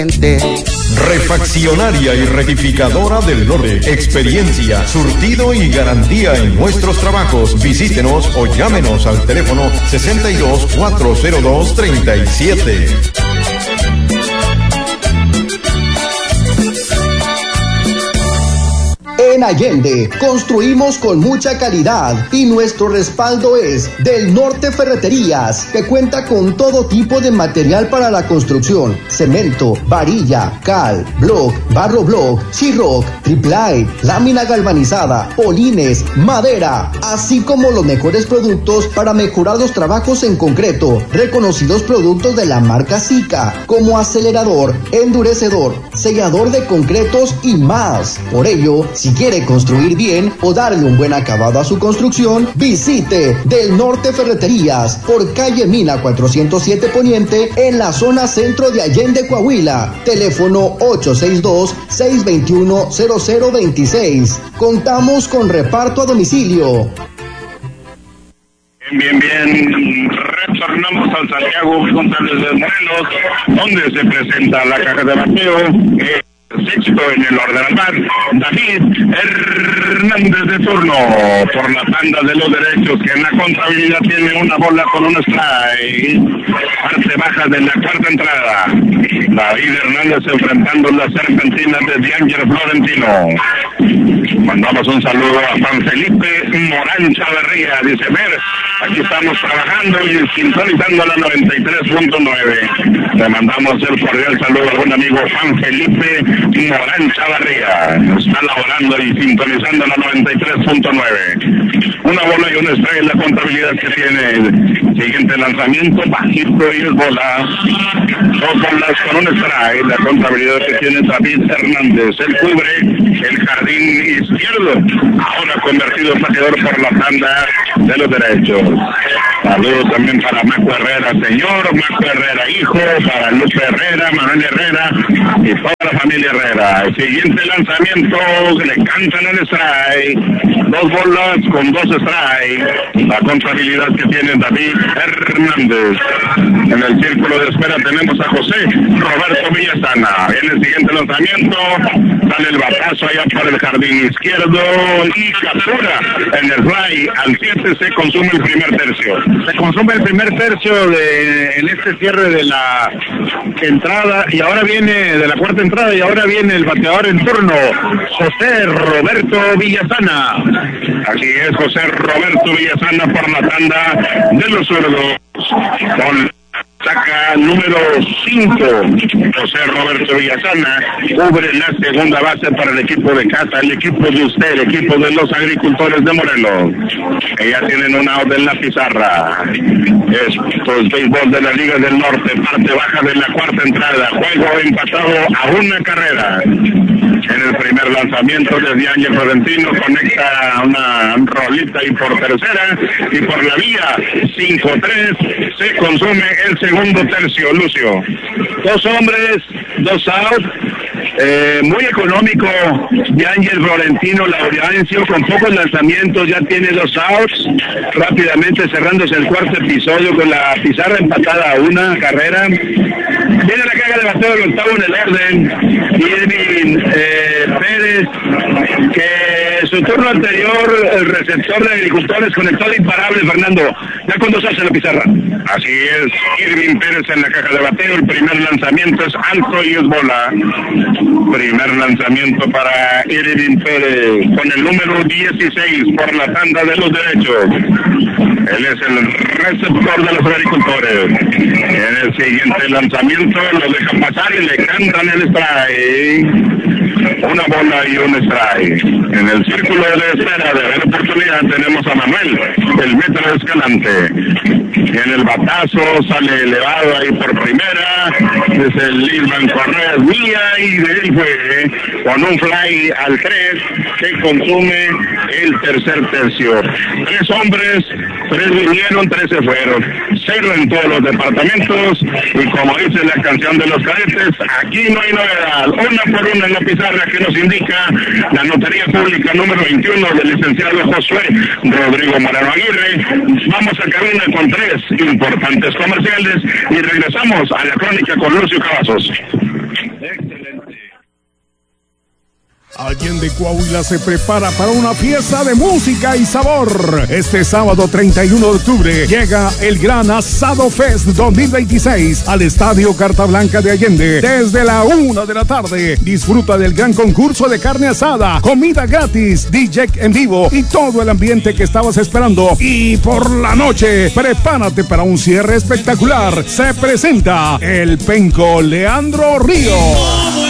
Refaccionaria y rectificadora del norte. Experiencia, surtido y garantía en nuestros trabajos. Visítenos o llámenos al teléfono 62-402-37. En Allende construimos con mucha calidad y nuestro respaldo es Del Norte Ferreterías, que cuenta con todo tipo de material para la construcción: cemento, varilla, cal, block, barro block, sheetrock, triple, lámina galvanizada, polines, madera, así como los mejores productos para mejorar los trabajos en concreto. Reconocidos productos de la marca Sika, como acelerador, endurecedor, sellador de concretos y más. Por ello, si quiere construir bien o darle un buen acabado a su construcción, visite Del Norte Ferreterías por calle Mina 407 Poniente en la zona centro de Allende, Coahuila. Teléfono 862-621-0026. Contamos con reparto a domicilio. Bien. Retornamos al Santiago González de Morelos, donde se presenta la caja de bateo. Sexto en el orden al bar, David Hernández de turno por la tanda de los derechos, que en la contabilidad tiene una bola con un strike. Parte baja de la cuarta entrada. David Hernández enfrentando las serpentinas de D'Angelo Florentino. Mandamos un saludo a Juan Felipe Morán Chavarría. Dice: ver, aquí estamos trabajando y sintonizando la 93.9. Le mandamos el cordial saludo a buen amigo Juan Felipe Morán Chavarría. Está laborando y sintonizando la 93.9. Una bola y un strike en la contabilidad que tiene. Siguiente lanzamiento, bajito y es bola. Dos bolas con un strike. La contabilidad que tiene David Hernández. Él cubre el jardín izquierdo. Ahora convertido en bateador por la tanda de los derechos. Saludos también para Maco Herrera, señor, Maco Herrera, hijo, para Lupe Herrera, Manuel Herrera y toda la familia Herrera. El siguiente lanzamiento, le cantan el strike. Dos bolas con dos strikes. La contabilidad que tiene David Hernández. En el círculo de espera tenemos a José Roberto Villasana. En el siguiente lanzamiento sale el batazo allá por el jardín izquierdo y captura en el fly. Al 7 se consume el primer tercio. Se consume el primer tercio en este cierre de la entrada, y ahora viene de la cuarta entrada, y ahora viene el bateador en turno, José Roberto Villasana. Así es, José Roberto Villasana por la tanda de los zurdos. Con saca número 5, José Roberto Villasana, cubre la segunda base para el equipo de casa, el equipo de usted, el equipo de los agricultores de Morelos. Ya tienen un out en la pizarra. Esto es béisbol de la Liga del Norte, parte baja de la cuarta entrada, juego empatado a una carrera. En el primer lanzamiento de D'Angelo Florentino conecta una rolita y por tercera, y por la vía 5-3 se consume el segundo tercio, Lucio. Dos hombres, dos outs. Muy económico D'Angelo Florentino Laurencio, con pocos lanzamientos, ya tiene dos outs, rápidamente cerrándose el cuarto episodio con la pizarra empatada a una carrera. Viene la caja de bateo del octavo en el orden, Irving Pérez, que su turno anterior, el receptor de agricultores, conectó de imparable, Fernando, ya con dos outs en la pizarra. Así es, Irving Pérez en la caja de bateo, el primer lanzamiento es alto y es bola. Primer lanzamiento para Irving Pérez con el número 16 por la tanda de los derechos. Él es el receptor de los agricultores. En el siguiente lanzamiento lo deja pasar y le cantan el strike. Una bola y un strike. En el círculo de espera de ver oportunidad tenemos a Manuel, el metro Escalante. En el batazo sale elevado ahí por primera. Es el Lisman Correa mía, y de él fue con un fly al 3 que consume el tercer tercio. 3 hombres, 3 vinieron, 3 se fueron. 0 en todos los departamentos, y como dice la canción de los cadetes, aquí no hay novedad. Una por una en la pizarra que nos indica la Notaría Pública número 21 del licenciado Josué Rodrigo Moreno Aguirre. Vamos a cabina con 3 importantes comerciales y regresamos a la crónica con Lucio Cavazos. Allende Coahuila se prepara para una fiesta de música y sabor. Este sábado 31 de octubre llega el Gran Asado Fest 2026 al Estadio Carta Blanca de Allende. Desde la 1 de la tarde, disfruta del gran concurso de carne asada, comida gratis, DJ en vivo y todo el ambiente que estabas esperando. Y por la noche, prepárate para un cierre espectacular. Se presenta el Penco Leandro Río.